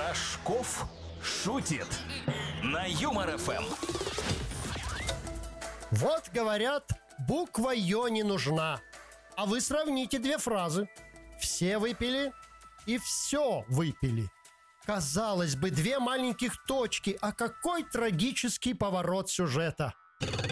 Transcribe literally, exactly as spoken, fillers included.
Рожков шутит на Юмор ФМ. Вот говорят, буква Ё не нужна. А вы сравните две фразы. Все выпили и все выпили. Казалось бы, две маленьких точки, а какой трагический поворот сюжета.